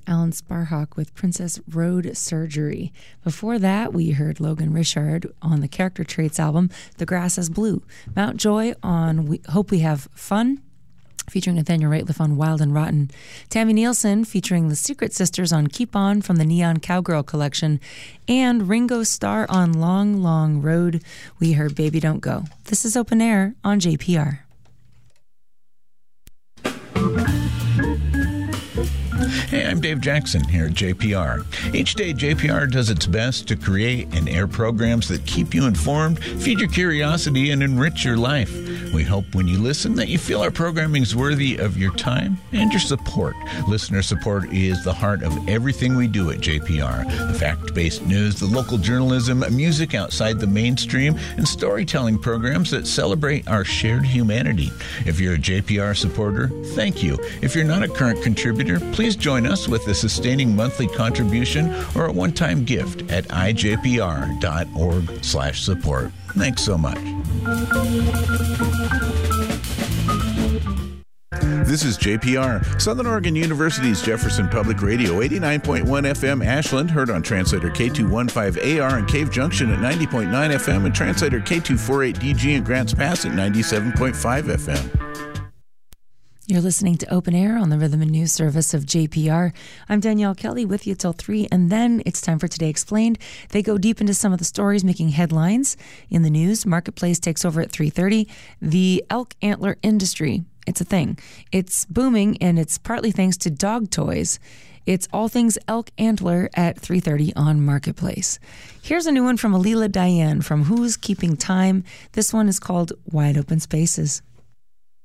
Alan Sparhawk with Princess Road Surgery. Before that, we heard Logan Richard on the Character Traits album, The Grass is Blue. Mount Joy on We Hope We Have Fun, featuring Nathaniel Rateliff on Wild and Rotten. Tammy Nielsen featuring the Secret Sisters on Keep On from the Neon Cowgirl collection. And Ringo Starr on Long, Long Road. We heard Baby Don't Go. This is Open Air on JPR. Hey, I'm Dave Jackson here at JPR. Each day, JPR does its best to create and air programs that keep you informed, feed your curiosity, and enrich your life. We hope when you listen that you feel our programming is worthy of your time and your support. Listener support is the heart of everything we do at JPR. The fact-based news, the local journalism, music outside the mainstream, and storytelling programs that celebrate our shared humanity. If you're a JPR supporter, thank you. If you're not a current contributor, please join us with a sustaining monthly contribution or a one-time gift at ijpr.org/support. Thanks so much. This is JPR, Southern Oregon University's Jefferson Public Radio, 89.1 FM Ashland, heard on translator K215AR in Cave Junction at 90.9 FM and translator K248DG in Grants Pass at 97.5 FM. You're listening to Open Air on the Rhythm and News Service of JPR. I'm Danielle Kelly with you till 3, and then it's time for Today Explained. They go deep into some of the stories making headlines in the news. Marketplace takes over at 3:30. The elk antler industry, it's a thing. It's booming, and it's partly thanks to dog toys. It's all things elk antler at 3:30 on Marketplace. Here's a new one from Alila Diane from Who's Keeping Time. This one is called Wide Open Spaces.